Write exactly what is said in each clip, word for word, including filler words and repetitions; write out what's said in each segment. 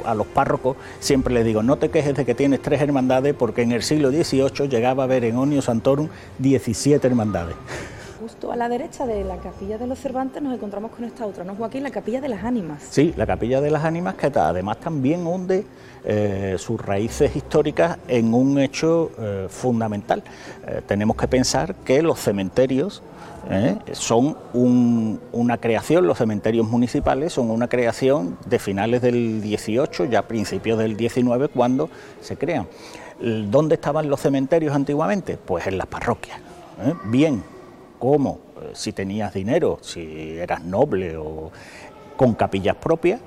a los párrocos siempre les digo, no te quejes de que tienes tres hermandades, porque en el siglo dieciocho llegaba a haber en Omnium Sanctorum diecisiete hermandades. Justo a la derecha de la Capilla de los Cervantes nos encontramos con esta otra, ¿no, Joaquín? La Capilla de las Ánimas. Sí, la Capilla de las Ánimas, que además también hunde eh, sus raíces históricas en un hecho eh, fundamental. Eh, tenemos que pensar que los cementerios eh, son un, una creación, los cementerios municipales son una creación de finales del dieciocho, ya principios del diecinueve, cuando se crean. ¿Dónde estaban los cementerios antiguamente? Pues en las parroquias. ¿eh? Bien, como eh, si tenías dinero, si eras noble o con capillas propias.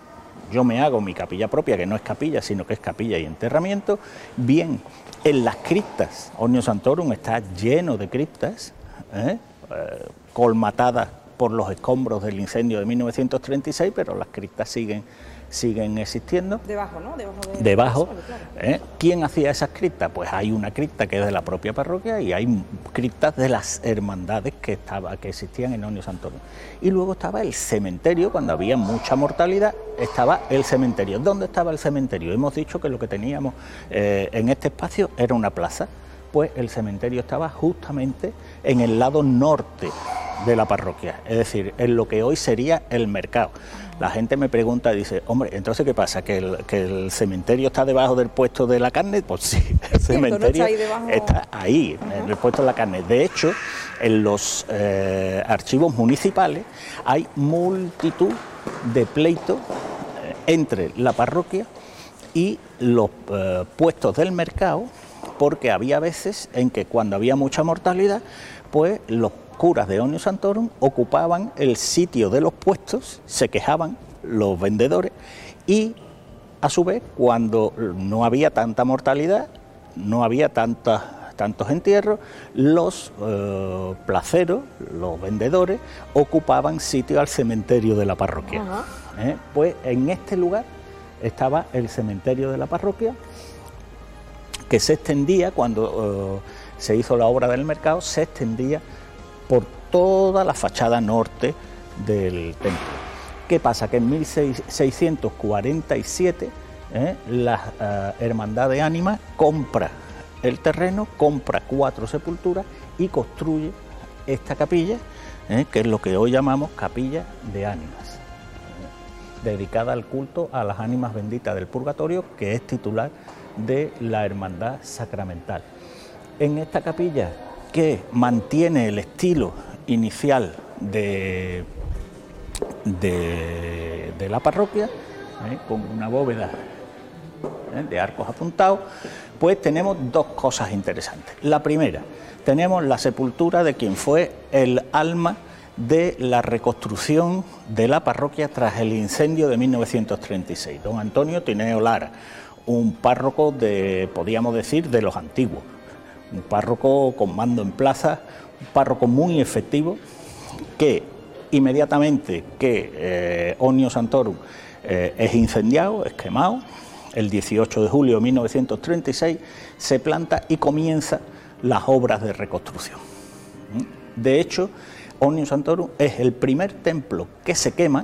Yo me hago mi capilla propia, que no es capilla, sino que es capilla y enterramiento. Bien, en las criptas, Omnium Sanctorum está lleno de criptas, ¿eh? Eh, colmatadas por los escombros del incendio de mil novecientos treinta y seis, pero las criptas siguen, siguen existiendo. Debajo, ¿no? Debajo. De, Debajo. de suelo, claro. ¿eh? ¿Quién hacía esas criptas? Pues hay una cripta que es de la propia parroquia y hay criptas de las hermandades que, estaba, que existían en Omnium Sanctorum. Y luego estaba el cementerio, cuando había mucha mortalidad, estaba el cementerio. ¿Dónde estaba el cementerio? Hemos dicho que lo que teníamos eh, en este espacio era una plaza. Pues el cementerio estaba justamente en el lado norte de la parroquia, es decir, en lo que hoy sería el mercado. La gente me pregunta y dice, hombre, entonces ¿qué pasa? ¿Que el, que el cementerio está debajo del puesto de la carne? Pues sí, el cementerio ¿no? está, ahí debajo... está ahí, uh-huh. en el puesto de la carne. De hecho, en los eh, archivos municipales hay multitud de pleitos eh, entre la parroquia y los eh, puestos del mercado, porque había veces en que cuando había mucha mortalidad, pues los curas de Omnium Sanctorum ocupaban el sitio de los puestos, se quejaban los vendedores y a su vez cuando no había tanta mortalidad, no había tanta, tantos entierros, los eh, placeros, los vendedores, ocupaban sitio al cementerio de la parroquia. Uh-huh. ¿Eh? Pues en este lugar estaba el cementerio de la parroquia, que se extendía, cuando uh, se hizo la obra del mercado, se extendía por toda la fachada norte del templo. ¿Qué pasa? Que en mil seiscientos cuarenta y siete eh, la uh, Hermandad de Ánimas compra el terreno, compra cuatro sepulturas y construye esta capilla, eh, que es lo que hoy llamamos Capilla de Ánimas, eh, dedicada al culto a las ánimas benditas del purgatorio, que es titular de la Hermandad Sacramental. En esta capilla, que mantiene el estilo inicial de, de, de la parroquia, ¿eh? con una bóveda ¿eh? de arcos apuntados, pues tenemos dos cosas interesantes. La primera, tenemos la sepultura de quien fue el alma de la reconstrucción de la parroquia tras el incendio de mil novecientos treinta y seis, don Antonio Tineo Lara, un párroco de, podríamos decir, de los antiguos, un párroco con mando en plaza, un párroco muy efectivo, que inmediatamente que eh, Omnium Sanctorum eh, es incendiado, es quemado, el dieciocho de julio de mil novecientos treinta y seis, se planta y comienza las obras de reconstrucción. De hecho, Omnium Sanctorum es el primer templo que se quema,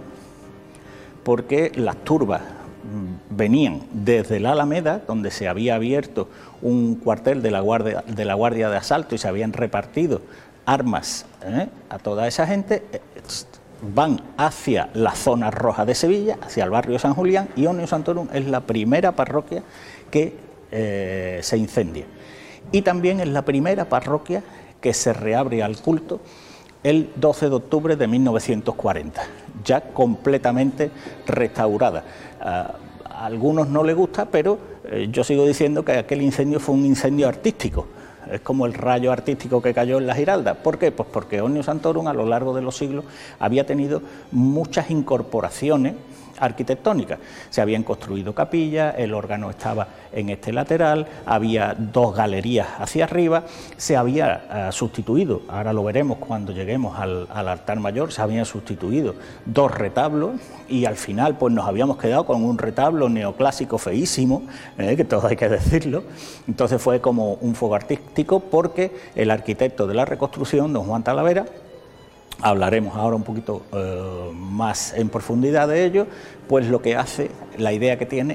porque las turbas venían desde la Alameda, donde se había abierto un cuartel de la Guardia de, la guardia de Asalto y se habían repartido armas ¿eh? a toda esa gente, eh, van hacia la zona roja de Sevilla, hacia el barrio de San Julián, y Omnium Sanctorum es la primera parroquia que eh, se incendia. Y también es la primera parroquia que se reabre al culto el doce de octubre de mil novecientos cuarenta, ya completamente restaurada. A algunos no les gusta, pero eh, yo sigo diciendo que aquel incendio fue un incendio artístico. Es como el rayo artístico que cayó en la Giralda. ¿Por qué? Pues porque Omnium Sanctorum a lo largo de los siglos había tenido muchas incorporaciones arquitectónicas. Se habían construido capillas, el órgano estaba en este lateral, había dos galerías hacia arriba, se había uh, sustituido, ahora lo veremos cuando lleguemos al, al altar mayor, se habían sustituido dos retablos y al final pues nos habíamos quedado con un retablo neoclásico feísimo, eh, que todo hay que decirlo. Entonces fue como un fuego artístico, porque el arquitecto de la reconstrucción, don Juan Talavera, hablaremos ahora un poquito eh, más en profundidad de ello, pues lo que hace, la idea que tiene